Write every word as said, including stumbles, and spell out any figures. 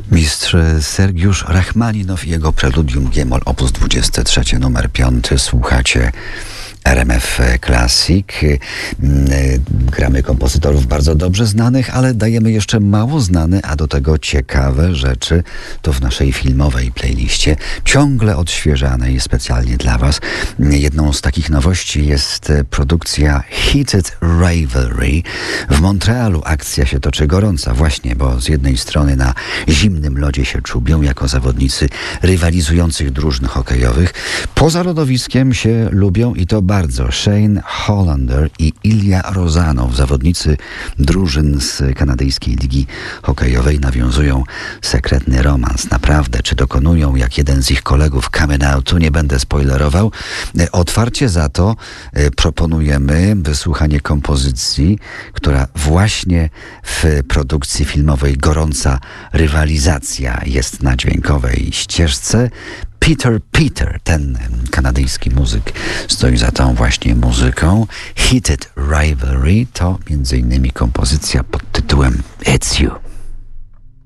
Mistrz Sergiusz Rachmaninow i jego preludium G-moll opus dwadzieścia trzy, numer piąty. Słuchacie R M F Classic. Gramy kompozytorów bardzo dobrze znanych, ale dajemy jeszcze mało znane, a do tego ciekawe rzeczy. To w naszej filmowej playliście, ciągle odświeżanej specjalnie dla Was. Jedną z takich nowości jest produkcja Heated Rivalry. W Montrealu akcja się toczy gorąca właśnie, bo z jednej strony na zimnym lodzie się czubią jako zawodnicy rywalizujących drużyn hokejowych. Poza lodowiskiem się lubią i to bardzo. Shane Hollander i Ilya Rozanow, zawodnicy drużyn z kanadyjskiej ligi hokejowej, nawiązują sekretny romans. Naprawdę, czy dokonują jak jeden z ich kolegów coming outu, nie będę spoilerował. Otwarcie za to proponujemy wysłuchanie kompozycji, która właśnie w produkcji filmowej Gorąca rywalizacja jest na dźwiękowej ścieżce. Peter Peter, ten kanadyjski muzyk, stoi za tą właśnie muzyką. Heated Rivalry to między innymi kompozycja pod tytułem It's You.